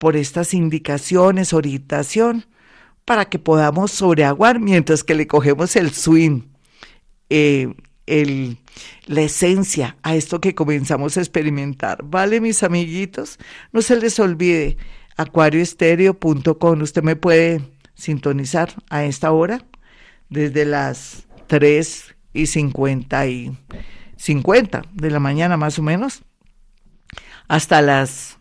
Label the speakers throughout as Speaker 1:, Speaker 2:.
Speaker 1: por estas indicaciones, orientación, para que podamos sobreaguar mientras que le cogemos el swing, eh, el, la esencia a esto que comenzamos a experimentar. ¿Vale, mis amiguitos? No se les olvide, acuarioestereo.com. Usted me puede sintonizar a esta hora, desde las 3:50 de la mañana más o menos, hasta las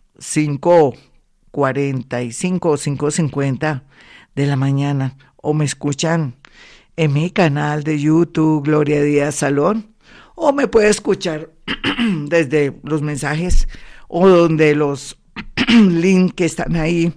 Speaker 1: 5:45 o 5:50 de la mañana, o me escuchan en mi canal de YouTube, Gloria Díaz Salón, o me puede escuchar desde los mensajes o donde los links que están ahí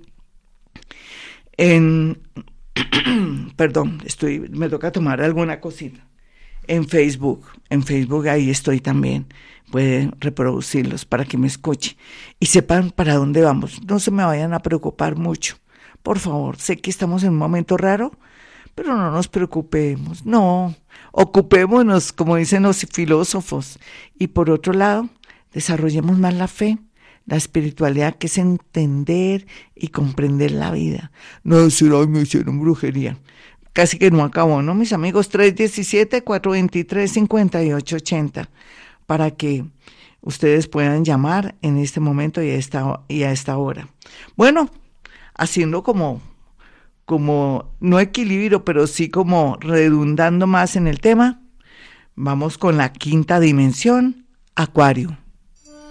Speaker 1: en, perdón, me toca tomar alguna cosita, en Facebook ahí estoy también, pueden reproducirlos para que me escuche y sepan para dónde vamos, no se me vayan a preocupar mucho, por favor, sé que estamos en un momento raro, pero no nos preocupemos, no, ocupémonos, como dicen los filósofos, y por otro lado, desarrollemos más la fe, la espiritualidad, que es entender y comprender la vida, no decir, ay, me hicieron brujería, casi que no acabó, ¿no, mis amigos? 317-423-5880, para que ustedes puedan llamar en este momento y a esta hora. Bueno, haciendo como no equilibrio, pero sí como redundando más en el tema, vamos con la quinta dimensión, Acuario.